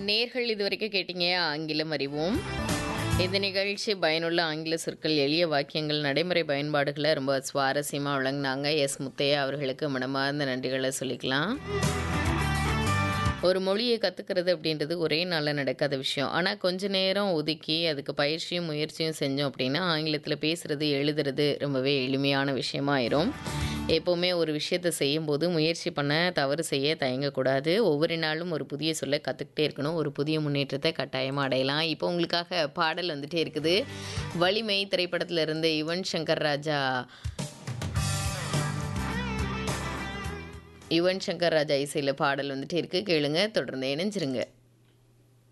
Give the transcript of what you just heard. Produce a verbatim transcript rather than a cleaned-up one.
நேர்கள் இதுவரைக்கும் கேட்டீங்க ஆங்கிலம் அறிவோம். இந்த நிகழ்ச்சி பயனுள்ள ஆங்கில சொற்கள், எளிய வாக்கியங்கள், நடைமுறை பயன்பாடுகளை ரொம்ப சுவாரஸ்யமாக வழங்கினாங்க. எஸ் முத்தையா அவர்களுக்கு மனமார்ந்த நன்றிகளை சொல்லிக்கலாம். ஒரு மொழியை கற்றுக்கிறது அப்படின்றது ஒரே நாளில் நடக்காத விஷயம். ஆனால் கொஞ்ச நேரம் ஒதுக்கி அதுக்கு பயிற்சியும் முயற்சியும் செஞ்சோம் அப்படின்னா ஆங்கிலத்தில் பேசுகிறது எழுதுறது ரொம்பவே எளிமையான விஷயமா ஆயிரும். எப்போவுமே ஒரு விஷயத்தை செய்யும்போது முயற்சி பண்ண தவறு செய்ய தயங்கக்கூடாது. ஒவ்வொரு நாளும் ஒரு புதிய சொல்ல கற்றுக்கிட்டே இருக்கணும். ஒரு புதிய முன்னேற்றத்தை கட்டாயமாக அடையலாம். இப்போ உங்களுக்காக பாடல் வந்துட்டே இருக்குது. வலிமை திரைப்படத்தில் இருந்து யுவன் சங்கர் ராஜா யுவன் சங்கர் ராஜா இசையில் பாடல் வந்துட்டே இருக்கு. கேளுங்க, தொடர்ந்து இணைஞ்சிருங்க.